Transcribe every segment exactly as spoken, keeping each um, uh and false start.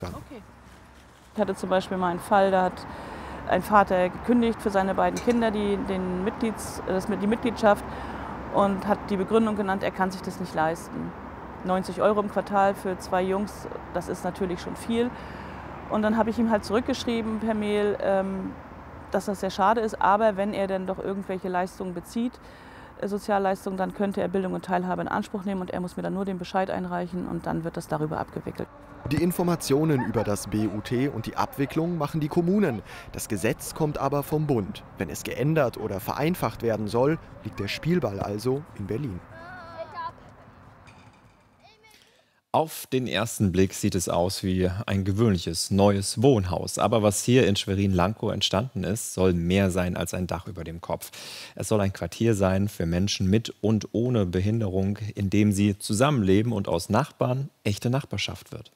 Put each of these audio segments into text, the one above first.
Okay. Ich hatte zum Beispiel mal einen Fall, da hat ein Vater gekündigt für seine beiden Kinder die, den Mitglieds, das, die Mitgliedschaft und hat die Begründung genannt, er kann sich das nicht leisten. neunzig Euro im Quartal für zwei Jungs, das ist natürlich schon viel. Und dann habe ich ihm halt zurückgeschrieben per Mail, ähm, dass das sehr schade ist, aber wenn er denn doch irgendwelche Leistungen bezieht, äh, Sozialleistungen, dann könnte er Bildung und Teilhabe in Anspruch nehmen und er muss mir dann nur den Bescheid einreichen und dann wird das darüber abgewickelt. Die Informationen über das B U T und die Abwicklung machen die Kommunen. Das Gesetz kommt aber vom Bund. Wenn es geändert oder vereinfacht werden soll, liegt der Spielball also in Berlin. Auf den ersten Blick sieht es aus wie ein gewöhnliches neues Wohnhaus. Aber was hier in Schwerin-Lankow entstanden ist, soll mehr sein als ein Dach über dem Kopf. Es soll ein Quartier sein für Menschen mit und ohne Behinderung, in dem sie zusammenleben und aus Nachbarn echte Nachbarschaft wird.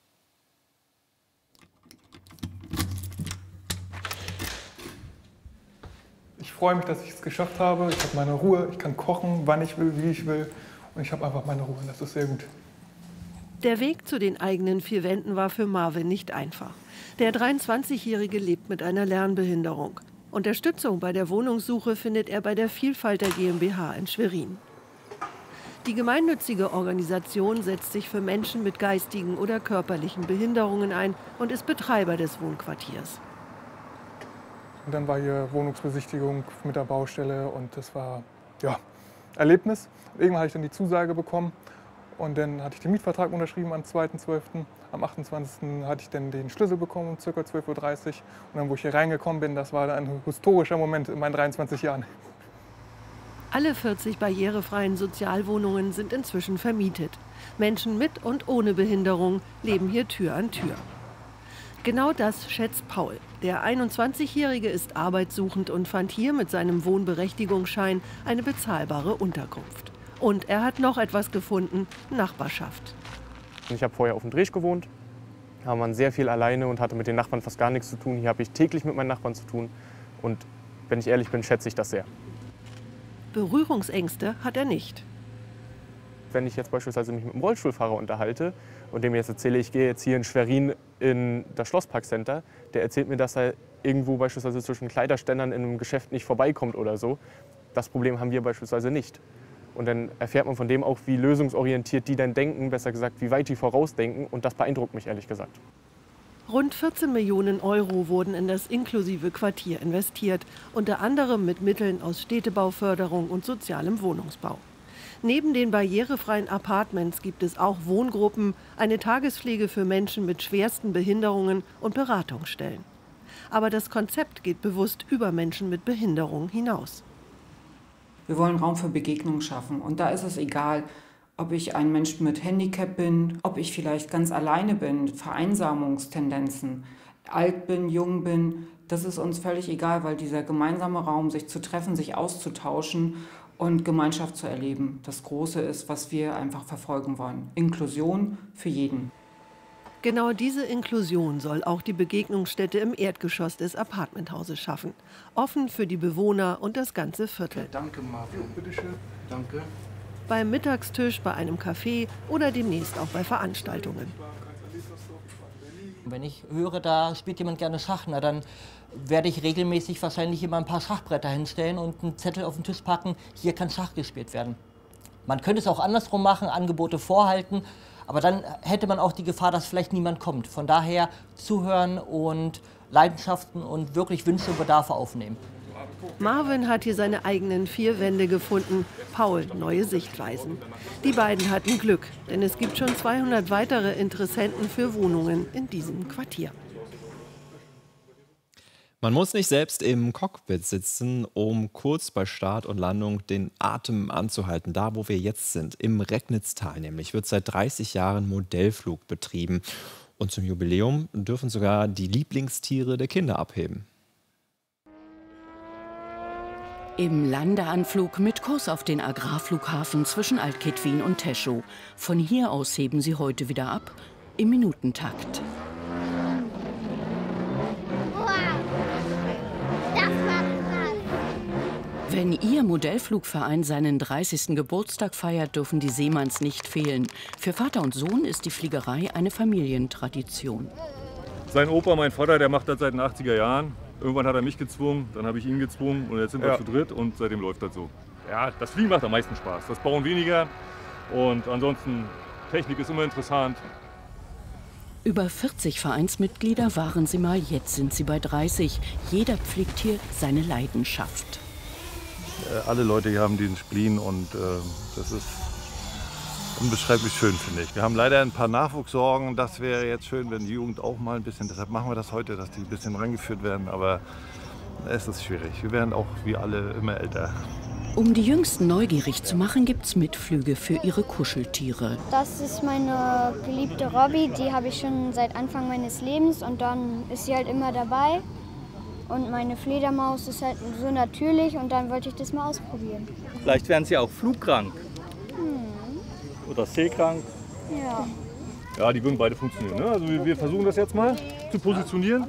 Ich freue mich, dass ich es geschafft habe. Ich habe meine Ruhe, ich kann kochen, wann ich will, wie ich will. Und ich habe einfach meine Ruhe. Das ist sehr gut. Der Weg zu den eigenen vier Wänden war für Marvin nicht einfach. Der dreiundzwanzigjährige lebt mit einer Lernbehinderung. Unterstützung bei der Wohnungssuche findet er bei der Vielfalter GmbH in Schwerin. Die gemeinnützige Organisation setzt sich für Menschen mit geistigen oder körperlichen Behinderungen ein und ist Betreiber des Wohnquartiers. Und dann war hier Wohnungsbesichtigung mit der Baustelle und das war ja Erlebnis. Irgendwann habe ich dann die Zusage bekommen und dann hatte ich den Mietvertrag unterschrieben am zweiten zwölften Am achtundzwanzigsten hatte ich dann den Schlüssel bekommen um ca. zwölf Uhr dreißig. Und dann, wo ich hier reingekommen bin, das war dann ein historischer Moment in meinen dreiundzwanzig Jahren. Alle vierzig barrierefreien Sozialwohnungen sind inzwischen vermietet. Menschen mit und ohne Behinderung leben hier Tür an Tür. Genau das schätzt Paul. Der einundzwanzigjährige ist arbeitssuchend und fand hier mit seinem Wohnberechtigungsschein eine bezahlbare Unterkunft. Und er hat noch etwas gefunden: Nachbarschaft. Ich habe vorher auf dem Dreh gewohnt, da war man sehr viel alleine und hatte mit den Nachbarn fast gar nichts zu tun. Hier habe ich täglich mit meinen Nachbarn zu tun und wenn ich ehrlich bin, schätze ich das sehr. Berührungsängste hat er nicht. Wenn ich jetzt beispielsweise mich mit einem Rollstuhlfahrer unterhalte und dem jetzt erzähle, ich gehe jetzt hier in Schwerin in das Schlossparkcenter, der erzählt mir, dass er irgendwo beispielsweise zwischen Kleiderständern in einem Geschäft nicht vorbeikommt oder so. Das Problem haben wir beispielsweise nicht. Und dann erfährt man von dem auch, wie lösungsorientiert die dann denken, besser gesagt, wie weit die vorausdenken. Und das beeindruckt mich ehrlich gesagt. Rund vierzehn Millionen Euro wurden in das inklusive Quartier investiert, unter anderem mit Mitteln aus Städtebauförderung und sozialem Wohnungsbau. Neben den barrierefreien Appartements gibt es auch Wohngruppen, eine Tagespflege für Menschen mit schwersten Behinderungen und Beratungsstellen. Aber das Konzept geht bewusst über Menschen mit Behinderung hinaus. Wir wollen Raum für Begegnung schaffen. Und da ist es egal, ob ich ein Mensch mit Handicap bin, ob ich vielleicht ganz alleine bin, Vereinsamungstendenzen, alt bin, jung bin. Das ist uns völlig egal, weil dieser gemeinsame Raum, sich zu treffen, sich auszutauschen und Gemeinschaft zu erleben, das Große ist, was wir einfach verfolgen wollen. Inklusion für jeden. Genau diese Inklusion soll auch die Begegnungsstätte im Erdgeschoss des Appartementhauses schaffen. Offen für die Bewohner und das ganze Viertel. Danke, Marvin. Bitteschön. Danke. Beim Mittagstisch, bei einem Café oder demnächst auch bei Veranstaltungen. Wenn ich höre, da spielt jemand gerne Schach, na dann werde ich regelmäßig wahrscheinlich immer ein paar Schachbretter hinstellen und einen Zettel auf den Tisch packen, hier kann Schach gespielt werden. Man könnte es auch andersrum machen, Angebote vorhalten, aber dann hätte man auch die Gefahr, dass vielleicht niemand kommt. Von daher zuhören und Leidenschaften und wirklich Wünsche und Bedarfe aufnehmen. Marvin hat hier seine eigenen vier Wände gefunden, Paul neue Sichtweisen. Die beiden hatten Glück, denn es gibt schon zweihundert weitere Interessenten für Wohnungen in diesem Quartier. Man muss nicht selbst im Cockpit sitzen, um kurz bei Start und Landung den Atem anzuhalten. Da, wo wir jetzt sind, im Recknitztal nämlich, wird seit dreißig Jahren Modellflug betrieben. Und zum Jubiläum dürfen sogar die Lieblingstiere der Kinder abheben. Im Landeanflug mit Kurs auf den Agrarflughafen zwischen Altkitwin und Teschow. Von hier aus heben sie heute wieder ab, im Minutentakt. Wenn Ihr Modellflugverein seinen dreißigsten Geburtstag feiert, dürfen die Seemanns nicht fehlen. Für Vater und Sohn ist die Fliegerei eine Familientradition. Sein Opa, mein Vater, der macht das seit den achtziger Jahren. Irgendwann hat er mich gezwungen, dann habe ich ihn gezwungen und jetzt sind wir Ja. zu dritt und seitdem läuft das so. Ja, das Fliegen macht am meisten Spaß, das Bauen weniger und ansonsten Technik ist immer interessant. Über vierzig Vereinsmitglieder waren sie mal, jetzt sind sie bei dreißig. Jeder pflegt hier seine Leidenschaft. Äh, alle Leute hier haben diesen Spleen und äh, das ist unbeschreiblich schön, finde ich. Wir haben leider ein paar Nachwuchssorgen. Das wäre jetzt schön, wenn die Jugend auch mal ein bisschen, deshalb machen wir das heute, dass die ein bisschen rangeführt werden. Aber es ist schwierig. Wir werden auch wie alle immer älter. Um die Jüngsten neugierig zu machen, gibt's Mitflüge für ihre Kuscheltiere. Das ist meine geliebte Robby, die habe ich schon seit Anfang meines Lebens und dann ist sie halt immer dabei. Und meine Fledermaus ist halt so natürlich und dann wollte ich das mal ausprobieren. Vielleicht werden sie auch flugkrank Hm. oder seekrank. Ja. Ja, die würden beide funktionieren. Ne? Also wir, wir versuchen das jetzt mal zu positionieren.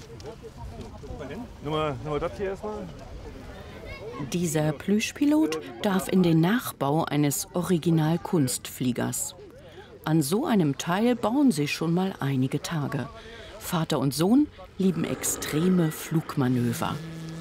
Nimm mal, nimm mal das hier erstmal. Dieser Plüschpilot darf in den Nachbau eines Original-Kunstfliegers. An so einem Teil bauen sie schon mal einige Tage. Vater und Sohn lieben extreme Flugmanöver.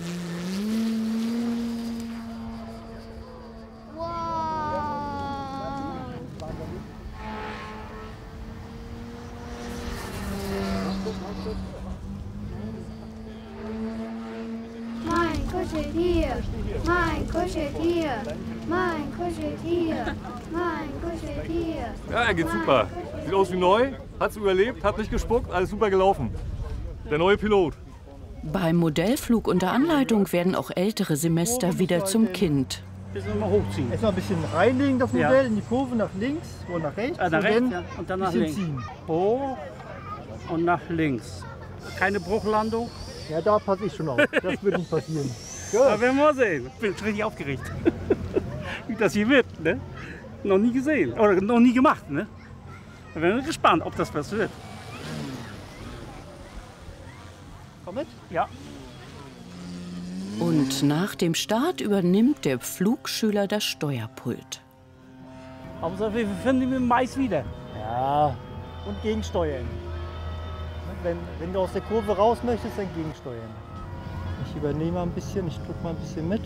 Mein Kuscheltier, mein Kuscheltier, mein Kuscheltier, mein Kuscheltier. Ja, er geht super. Sieht aus wie neu, hat's überlebt, hat nicht gespuckt, alles super gelaufen. Der neue Pilot. Beim Modellflug unter Anleitung werden auch ältere Semester wieder zum Kind. Bisschen mal hochziehen. Erstmal ein bisschen reinlegen, das Ja. Modell, in die Kurve nach links und nach rechts. Ah, nach und rechts, dann ja. Und dann nach bisschen links. ziehen. Hoch und nach links. Keine Bruchlandung. Ja, da passe ich schon auf. Das wird nicht passieren. Da werden wir mal sehen. Ich bin richtig aufgeregt. Wie das hier wird, ne? Noch nie gesehen. Oder noch nie gemacht, ne? Da werden wir gespannt, ob das was wird. Komm mit? Ja. Und nach dem Start übernimmt der Flugschüler das Steuerpult. Hauptsache, wir finden ihn meist wieder. Ja, und gegensteuern. Wenn, wenn du aus der Kurve raus möchtest, dann gegensteuern. Ich übernehme mal ein bisschen, ich drücke mal ein bisschen mit.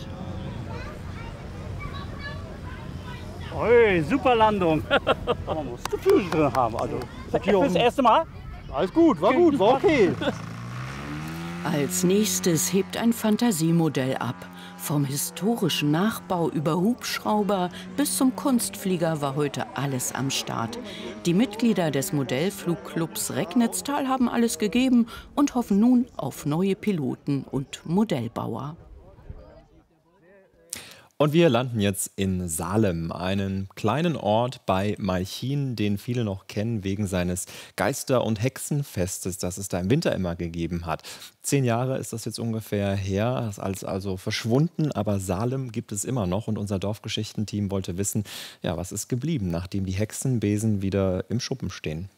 Ui, super Landung. Man muss Gefühl drin haben. Also, das Okay, das erste Mal. Alles gut, war gut, war okay. Als nächstes hebt ein Fantasiemodell ab. Vom historischen Nachbau über Hubschrauber bis zum Kunstflieger war heute alles am Start. Die Mitglieder des Modellflugclubs Recknitztal haben alles gegeben und hoffen nun auf neue Piloten und Modellbauer. Und wir landen jetzt in Salem, einen kleinen Ort bei Malchin, den viele noch kennen wegen seines Geister- und Hexenfestes, das es da im Winter immer gegeben hat. Zehn Jahre ist das jetzt ungefähr her, das ist alles also verschwunden, aber Salem gibt es immer noch und unser Dorfgeschichtenteam wollte wissen, ja, was ist geblieben, nachdem die Hexenbesen wieder im Schuppen stehen.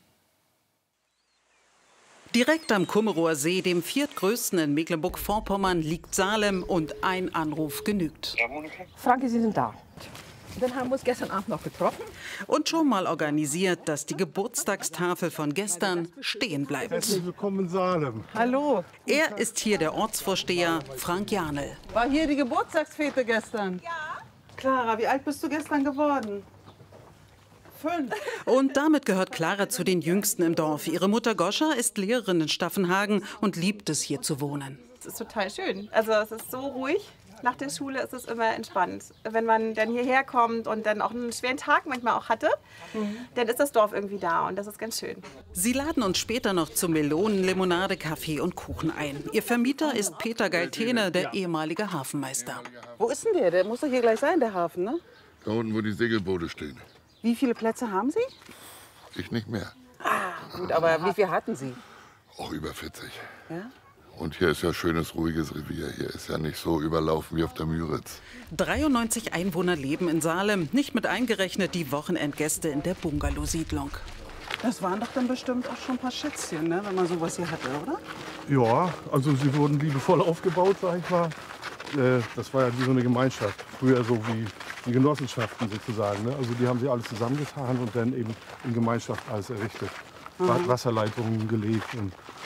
Direkt am Kummerower See, dem viertgrößten in Mecklenburg-Vorpommern, liegt Salem und ein Anruf genügt. Franke, Sie sind da. Dann haben wir uns gestern Abend noch getroffen. Und schon mal organisiert, dass die Geburtstagstafel von gestern stehen bleibt. Herzlich willkommen in Salem. Hallo. Er ist hier der Ortsvorsteher Frank Janel. War hier die Geburtstagsfete gestern? Ja. Clara, wie alt bist du gestern geworden? Fünf. Und damit gehört Clara zu den Jüngsten im Dorf. Ihre Mutter Goscha ist Lehrerin in Staffenhagen und liebt es, hier zu wohnen. Es ist total schön. Also es ist so ruhig. Nach der Schule ist es immer entspannt. Wenn man dann hierher kommt und dann auch einen schweren Tag manchmal auch hatte, mhm. dann ist das Dorf irgendwie da und das ist ganz schön. Sie laden uns später noch zu Melonen, Limonade, Kaffee und Kuchen ein. Ihr Vermieter ist Peter Galtene, der ehemalige Hafenmeister. Wo ist denn der? Der muss doch hier gleich sein, der Hafen, ne? Da unten, wo die Segelboote stehen. Wie viele Plätze haben Sie? Ich nicht mehr. Ah, gut, aber wie viel hatten Sie? Auch über vierzig. Ja? Und hier ist ja schönes, ruhiges Revier. Hier ist ja nicht so überlaufen wie auf der Müritz. dreiundneunzig Einwohner leben in Salem, nicht mit eingerechnet die Wochenendgäste in der Bungalow-Siedlung. Das waren doch dann bestimmt auch schon ein paar Schätzchen, ne, wenn man sowas hier hatte, oder? Ja, also sie wurden liebevoll aufgebaut, sag ich mal. Äh, Das war ja wie so eine Gemeinschaft. Früher so wie die Genossenschaften sozusagen. Ne? Also die haben sie alles zusammengetan und dann eben in Gemeinschaft alles errichtet. Mhm. Wasserleitungen gelegt und